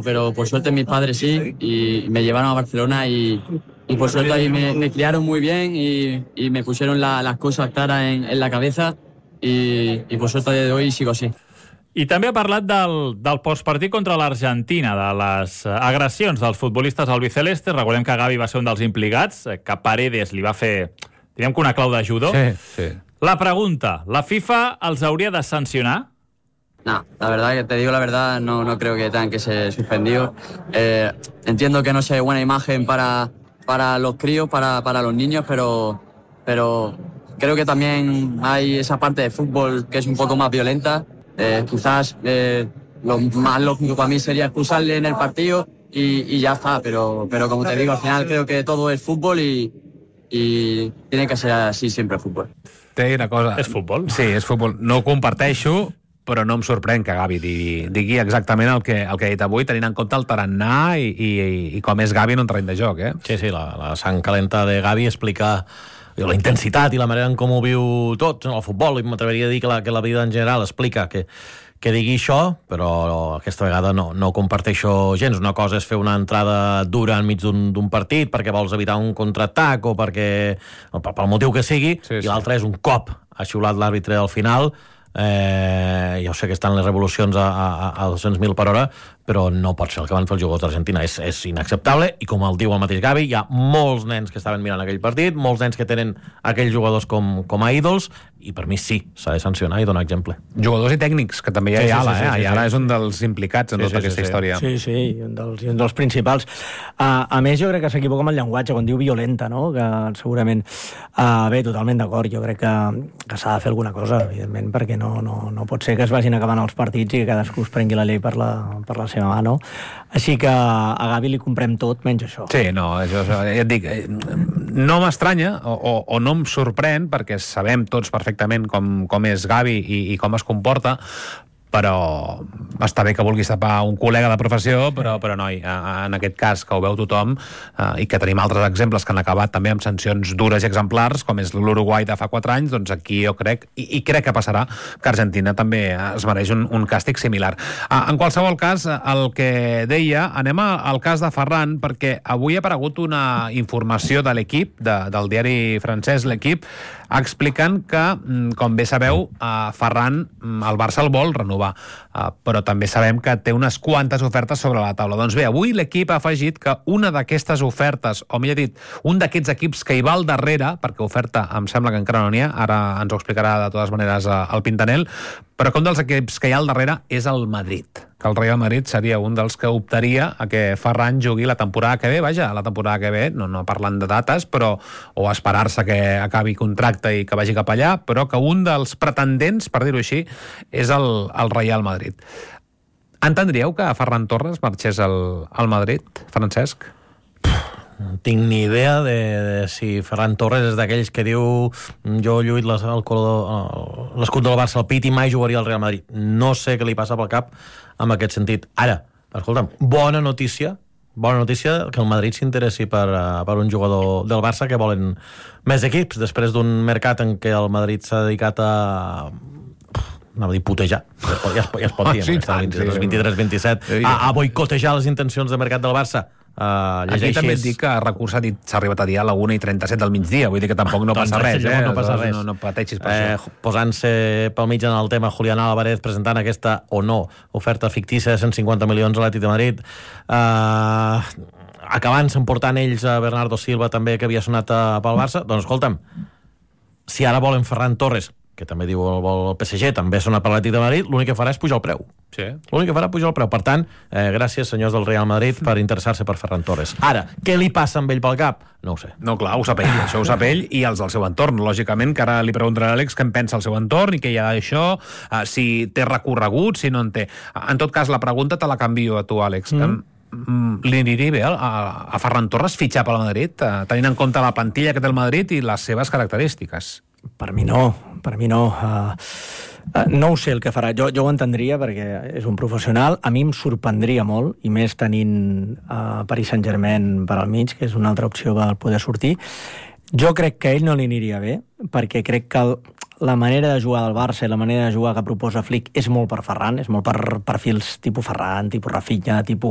pero por suerte mis padres sí, y me llevaron a Barcelona y por suerte ahí me criaron muy bien y me pusieron las cosas claras en la cabeza y por suerte a día de hoy sigo así. I també ha parlat del postpartit contra l'Argentina, de les agressions dels futbolistes albicelestes. Recordem que Gavi va ser un dels implicats, que Paredes li va fer, diríem que una clau de judo. Sí. La pregunta, la FIFA els hauria de sancionar? No, la verdad que te digo la verdad, no creo que tengan que ser suspendidos. Entiendo que no sea buena imagen para los críos, para los niños, pero creo que también hay esa parte de fútbol que es un poco más violenta. Quizás lo más lógico para mí sería expulsarle en el partido y ya está, pero como te digo, al final creo que todo es fútbol y tiene que ser así siempre el fútbol. Té una cosa... És futbol. Sí, és futbol. No ho comparteixo, però no em sorprèn que Gavi digui exactament el que ha dit avui, tenint en compte el tarannà i com és Gavi en un terreny de joc, eh? Sí, la sang calenta de Gavi explica la intensitat i la manera en com ho viu tot en el futbol, i m'atreviria a dir que la vida en general explica que digui això, però aquesta vegada no ho comparteixo gens. Una cosa és fer una entrada dura enmig d'un partit perquè vols evitar un contraatac o pel motiu que sigui, i l'altre és un cop ha xiulat l'àrbitre al final. Ja ho sé que estan les revolucions a 200.000 per hora, però no pot ser el que van fer els jugadors d'Argentina. És inacceptable, i com el diu el mateix Gavi, hi ha molts nens que estaven mirant aquell partit, molts nens que tenen aquells jugadors com a ídols, i per mi sí, s'ha de sancionar i donar exemple. Jugadors i tècnics, que també hi ha Ayala, Ayala és un dels implicats en tota aquesta història. Sí, un dels principals. A més, jo crec que s'equivoca amb el llenguatge quan diu violenta, no? Que segurament... Bé, totalment d'acord, jo crec que s'ha de fer alguna cosa, evidentment, perquè no pot ser que es vagin acabant els partits i que cadascú es prengui la llei per la seva mà, no? Així que a Gavi li comprem tot, menys això. Sí, això, ja et dic, no m'estranya o no em sorprèn, perquè sabem tots perfectament com és Gavi i com es comporta, però està bé que vulguis tapar un col·lega de professió, però noi, en aquest cas que ho veu tothom, i que tenim altres exemples que han acabat també amb sancions dures i exemplars, com és l'Uruguai de fa 4 anys, doncs aquí jo crec, i crec que passarà, que Argentina també es mereix un càstig similar. En qualsevol cas, el que deia, anem al cas de Ferran, perquè avui ha aparegut una informació de l'Equip, del diari francès L'Equip, explicant que, com bé sabeu, Ferran, el Barça el vol renovar, però també sabem que té unes quantes ofertes sobre la taula. Doncs bé, avui l'Equip ha afegit que una d'aquestes ofertes, o millor dit, un d'aquests equips que hi va al darrere, perquè oferta em sembla que encara no n'hi ha, ara ens ho explicarà de totes maneres el Pintanel, però que un dels equips que hi ha al darrere és el Madrid, que el Real Madrid seria un dels que optaria a que Ferran jugui la temporada que ve, la temporada que ve, no parlant de dates, però o esperar-se que acabi contracte i que vagi cap allà, però que un dels pretendents, per dir-ho així, és el Real Madrid. Entendríeu que Ferran Torres marxés al Madrid, Francesc? No tinc ni idea de si Ferran Torres és d'aquells que diu jo he lluït l'escut del Barça al pit i mai jugaria al Real Madrid. No sé què li passa pel cap en aquest sentit. Ara, escolta'm, bona notícia que el Madrid s'interessi per un jugador del Barça, que volen més equips després d'un mercat en què el Madrid s'ha dedicat a anava a dir putejar, ja es pot dir, 23-27, a boicotejar les intencions de mercat del Barça. Aquí també et dic que a recurs s'ha arribat a dir a la 1:37 del migdia, vull dir que tampoc no passa res, no passa res. No pateixis per això. Posant-se pel mig en el tema Julián Álvarez presentant aquesta o no oferta fictícia de 150 milions a l'Atlètic de Madrid, acabant-se emportant ells a Bernardo Silva també, que havia sonat pel Barça. Doncs escolta'm, si ara volen Ferran Torres, que també diu el PSG, també sona per l'Atlètic de Madrid, l'únic que farà és pujar el preu. Sí. L'únic que farà és pujar el preu. Per tant, gràcies, senyors del Real Madrid, per interessar-se per Ferran Torres. Ara, què li passa amb ell pel cap? No ho sé. No, clar, ho sap ell, això ho sap ell i els del seu entorn. Lògicament, que ara li preguntarà a l'Àlex què en pensa el seu entorn i què hi ha d'això, si té recorregut, si no en té. En tot cas, la pregunta te la canvio a tu, Àlex. Li aniria bé a Ferran Torres fitxar pel Madrid, tenint en compte la plantilla que té el Madrid i les seves característiques? Per mi no. No ho sé el que farà. Jo ho entendria perquè és un professional. A mi em sorprendria molt, i més tenint Paris Saint-Germain per al mig, que és una altra opció per poder sortir. Jo crec que a ell no li aniria bé, perquè crec que la manera de jugar del Barça i la manera de jugar que proposa Flick és molt per Ferran, és molt per perfils tipus Ferran, tipus Rafinha, tipus